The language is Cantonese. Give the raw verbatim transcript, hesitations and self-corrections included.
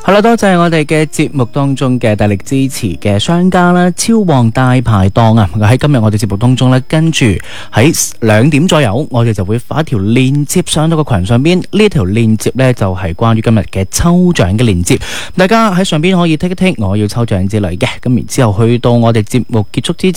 好啦，多謝我哋嘅節目當中嘅大力支持嘅商家啦，超旺大排檔啊！喺今日我哋節目當中呢，跟住喺兩點左右，我哋就會發一條鏈接上到個群上邊。呢一條鏈接呢，就係關於今日嘅抽獎嘅鏈接，大家喺上邊可以剔一剔我要抽獎之類嘅。咁然之後去到我哋節目結束之前